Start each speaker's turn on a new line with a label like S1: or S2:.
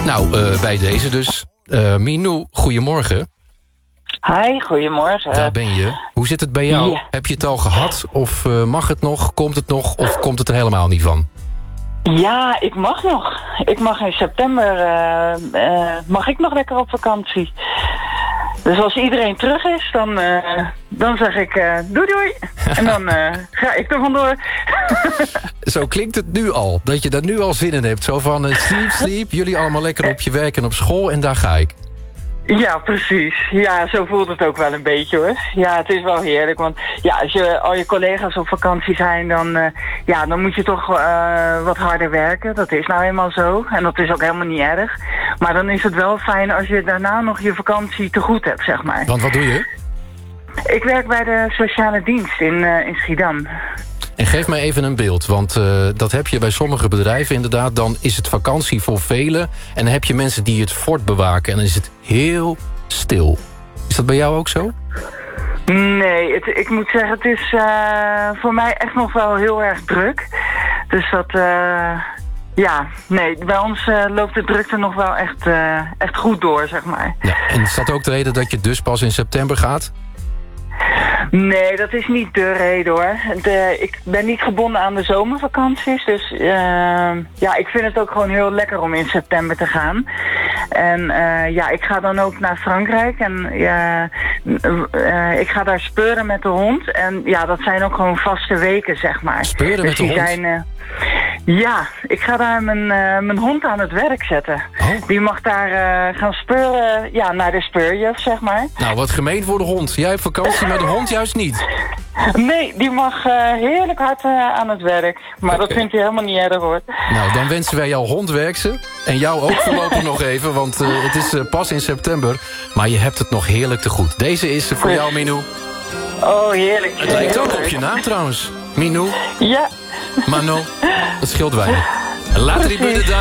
S1: Nou, bij deze dus. Minou, goedemorgen.
S2: Hi, goedemorgen.
S1: Daar ben je. Hoe zit het bij jou?
S2: Ja.
S1: Heb je het al gehad? Of mag het nog? Komt het nog? Of komt het er helemaal niet van?
S2: Ja, ik mag nog. Ik mag in september mag ik nog lekker op vakantie. Dus als iedereen terug is, dan zeg ik doei doei. En dan ga ik er vandoor.
S1: Zo klinkt het nu al. Dat je daar nu al zin in hebt. Zo van sleep. Jullie allemaal lekker op je werk en op school en daar ga ik.
S2: Ja, precies. Ja, zo voelt het ook wel een beetje hoor. Ja, het is wel heerlijk. Want ja, als al je collega's op vakantie zijn, dan moet je toch wat harder werken. Dat is nou eenmaal zo. En dat is ook helemaal niet erg. Maar dan is het wel fijn als je daarna nog je vakantie te goed hebt, zeg maar.
S1: Want wat doe je?
S2: Ik werk bij de sociale dienst in Schiedam.
S1: En geef mij even een beeld, want dat heb je bij sommige bedrijven inderdaad. Dan is het vakantie voor velen. En dan heb je mensen die het fort bewaken. En dan is het heel stil. Is dat bij jou ook zo?
S2: Nee, ik moet zeggen, het is voor mij echt nog wel heel erg druk. Dus dat, bij ons loopt de drukte nog wel echt goed door, zeg maar.
S1: Ja, en is dat ook de reden dat je dus pas in september gaat?
S2: Nee, dat is niet de reden hoor. Ik ben niet gebonden aan de zomervakanties. Dus ik vind het ook gewoon heel lekker om in september te gaan. En ik ga dan ook naar Frankrijk. En ik ga daar speuren met de hond. En ja, dat zijn ook gewoon vaste weken, zeg maar.
S1: Speuren met de hond?
S2: Ja, ik ga daar mijn hond aan het werk zetten.
S1: Oh.
S2: Die mag daar gaan speuren, naar de speurjuf, zeg maar.
S1: Nou, wat gemeen voor de hond. Jij hebt vakantie, maar de hond juist niet.
S2: Nee, die mag heerlijk hard aan het werk. Maar dat vindt hij helemaal niet erg hoor.
S1: Nou, dan wensen wij jou hondwerkse. En jou ook voorlopig nog even, want het is pas in september. Maar je hebt het nog heerlijk te goed. Deze is voor jou, Minou.
S2: Oh, heerlijk.
S1: Het lijkt ook op je naam trouwens. Minou.
S2: Ja.
S1: Manon. Dat scheelt weinig. Later die